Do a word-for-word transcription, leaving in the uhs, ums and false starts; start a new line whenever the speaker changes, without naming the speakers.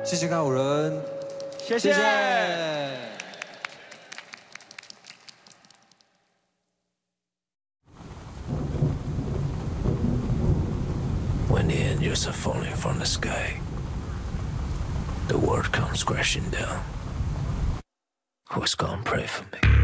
谢谢告五人，
谢谢。
谢谢
When the angels are falling from the sky, the world comes crashing down. Who's gonna pray for me?